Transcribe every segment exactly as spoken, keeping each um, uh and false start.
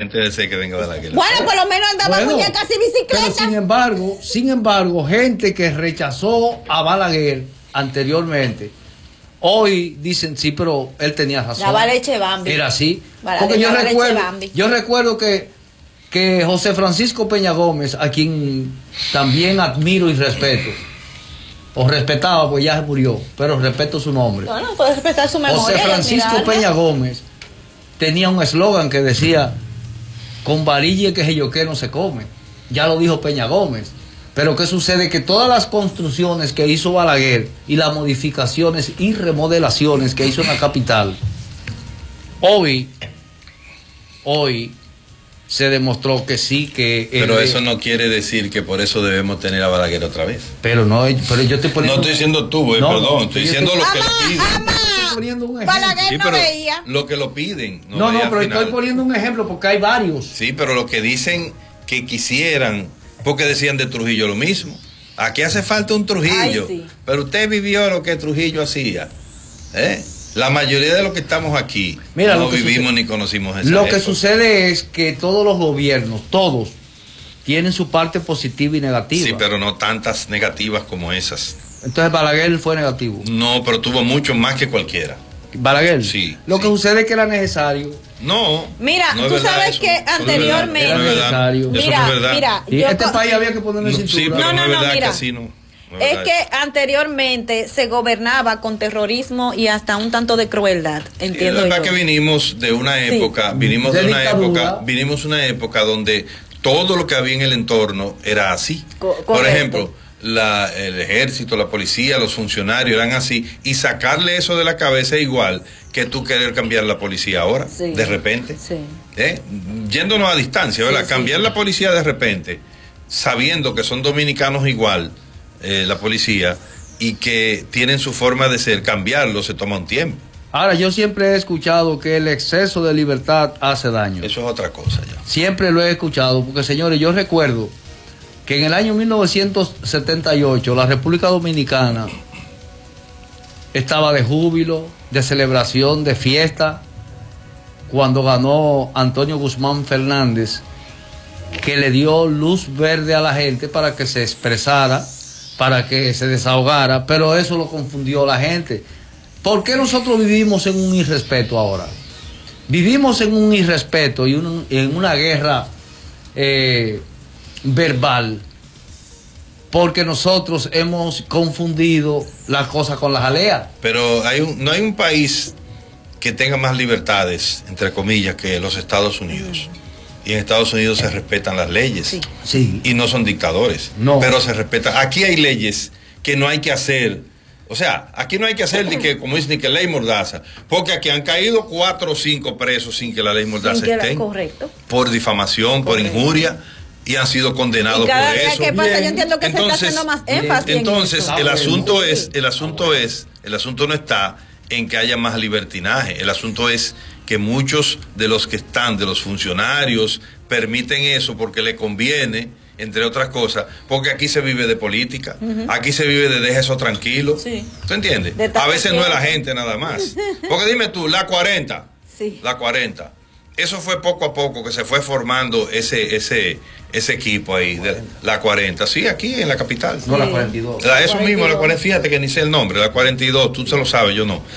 gente desea que venga Balaguer. Bueno, por lo menos andaba bueno, muñecas y bicicleta. Pero sin embargo, sin embargo, gente que rechazó a Balaguer anteriormente, hoy dicen, sí, pero él tenía razón. Daba leche Bambi. Era así. Balaguer Porque yo daba leche recuerdo, Bambi. yo recuerdo que, que José Francisco Peña Gómez, a quien también admiro y respeto, o respetaba, pues ya se murió, pero respeto su nombre. No, no, puedes respetar su memoria. José Francisco Peña Gómez tenía un eslogan que decía: con varilla que yo que no se come. Ya lo dijo Peña Gómez. Pero ¿qué sucede? Que todas las construcciones que hizo Balaguer y las modificaciones y remodelaciones que hizo en la capital, hoy, hoy se demostró que sí, que... Pero el, eso no quiere decir que por eso debemos tener a Balaguer otra vez. Pero no, pero yo estoy poniendo... No estoy diciendo tú, eh, no, perdón, no, estoy yo diciendo estoy... lo que ¡Ama, lo piden. ama! Estoy poniendo un ejemplo. Balaguer Sí, no pero veía. lo que lo piden. No, No, no, veía pero al final. estoy poniendo un ejemplo porque hay varios. Sí, pero lo que dicen que quisieran, porque decían de Trujillo lo mismo. Aquí hace falta un Trujillo. Ay, sí. Pero usted vivió lo que Trujillo hacía. ¿Eh? La mayoría de los que estamos aquí Mira, no lo que vivimos sucede, ni conocimos esa Lo que época. sucede es que todos los gobiernos, todos, tienen su parte positiva y negativa. Sí, pero no tantas negativas como esas. Entonces Balaguer fue negativo. No, pero tuvo mucho más que cualquiera. Balaguer. Sí. Lo sí. que sucede es que era necesario. No. Mira, no es tú verdad sabes eso. que Eso no es anteriormente... verdad. Eso no es verdad. Eso Eso Mira, no es verdad. mira, Y yo este co- país había que ponerle No, cintura. sí, pero No, no, no, es no, verdad mira. que así no. no Es verdad que eso. anteriormente se gobernaba con terrorismo y hasta un tanto de crueldad, entiendo Es verdad yo. que vinimos de una época, vinimos De de una dictadura. época, vinimos una época donde todo lo que había en el entorno era así. Co- Por correcto. ejemplo, la, el ejército, la policía, los funcionarios eran así, y sacarle eso de la cabeza es igual que tú querer cambiar la policía ahora, Sí. de repente. Sí. ¿Eh? Yéndonos a distancia, ¿verdad? Sí, sí. Cambiar la policía de repente, sabiendo que son dominicanos igual, eh, la policía, y que tienen su forma de ser, cambiarlo se toma un tiempo. Ahora, yo siempre he escuchado que el exceso de libertad hace daño. Eso es otra cosa ya. Siempre lo he escuchado, porque señores, yo recuerdo que en el año mil novecientos setenta y ocho la República Dominicana estaba de júbilo, de celebración, de fiesta, cuando ganó Antonio Guzmán Fernández, que le dio luz verde a la gente para que se expresara, para que se desahogara, pero eso lo confundió la gente. ¿Por qué nosotros vivimos en un irrespeto ahora? Vivimos en un irrespeto y un, en una guerra eh, verbal, porque nosotros hemos confundido las cosas con las aleas. Pero hay un, no hay un país que tenga más libertades, entre comillas, que los Estados Unidos. Y en Estados Unidos se respetan las leyes. Sí. Sí. Y no son dictadores. No. Pero se respetan. Aquí hay leyes que no hay que hacer. O sea, aquí no hay que hacer ni que, como dicen, ni que ley mordaza. Porque aquí han caído cuatro o cinco presos sin que la ley mordaza Sin que la- esté. correcto. Por difamación, por Correcto. injuria. Y han sido condenados Y cada por día eso. que pasa, Bien. yo entiendo que se está haciendo más énfasis en Entonces, eso. el Ah, asunto bueno. es, el asunto es, el asunto no está en que haya más libertinaje. El asunto es que muchos de los que están, de los funcionarios, permiten eso porque le conviene, entre otras cosas, porque aquí se vive de política, aquí se vive de deja eso tranquilo. Sí. ¿Tú entiendes? De A veces no es la tapación. gente nada más. Porque dime tú, la cuarenta, Sí. la cuarenta. Eso fue poco a poco que se fue formando ese ese ese equipo ahí, de la cuarenta. Sí, aquí en la capital. No, la Sí. cuarenta y dos. La- eso mismo, la cuarenta y dos. cuarenta, fíjate que ni sé el nombre, la cuarenta y dos, tú se lo sabes, yo no.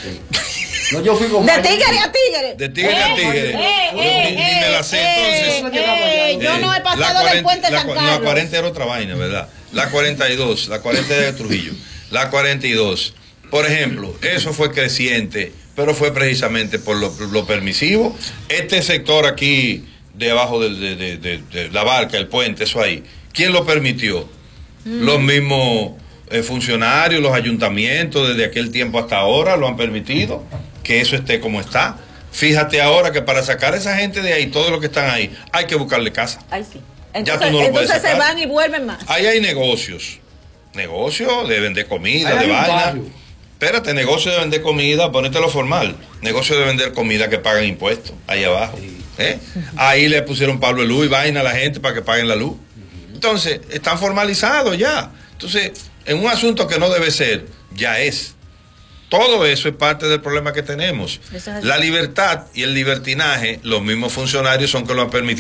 No, yo fui con De tigre a tigre. De tigre a tigre. Eh, Ni- eh, ni me la sé, eh, entonces. eh, yo no he Eh, pasado la del cuarenta puente la San cua- Carlos. No, cuarenta era otra vaina, ¿verdad? La cuarenta y dos, la cuarenta era de Trujillo. La cuarenta y dos, por ejemplo, eso fue creciente, pero fue precisamente por lo, lo permisivo. Este sector aquí, debajo de, de, de, de, de la barca, el puente, eso ahí, ¿quién lo permitió? Mm. Los mismos eh, funcionarios, los ayuntamientos, desde aquel tiempo hasta ahora, lo han permitido, que eso esté como está. Fíjate ahora que para sacar a esa gente de ahí, todos los que están ahí, hay que buscarle casa. Ay, sí. Ya Entonces, tú no lo puedes entonces se sacar. van y vuelven más. Ahí hay negocios. Negocios de vender comida, Ahí hay de un vaina. barrio. Espérate, negocio de vender comida, ponételo formal. Negocio de vender comida que pagan impuestos, ahí abajo. ¿Eh? Ahí le pusieron Pablo de luz y vaina a la gente para que paguen la luz. Entonces, están formalizados ya. Entonces, en un asunto que no debe ser, ya es. Todo eso es parte del problema que tenemos. Eso es así. La libertad y el libertinaje, los mismos funcionarios son que lo han permitido.